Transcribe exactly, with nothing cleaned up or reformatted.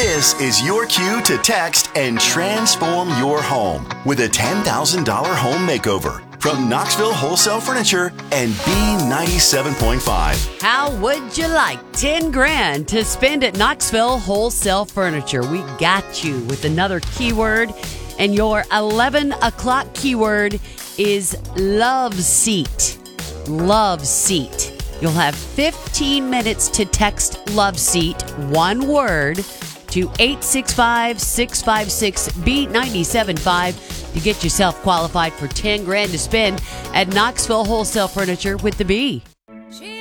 This is your cue to text and transform your home with a ten thousand dollars home makeover from Knoxville Wholesale Furniture and B ninety-seven point five. How would you like ten grand to spend at Knoxville Wholesale Furniture? We got you with another keyword, and your eleven o'clock keyword is love seat. Love seat. You'll have fifteen minutes to text love seat, one word, to eight six five, six five six, B nine seven five to get yourself qualified for ten grand to spend at Knoxville Wholesale Furniture with the B.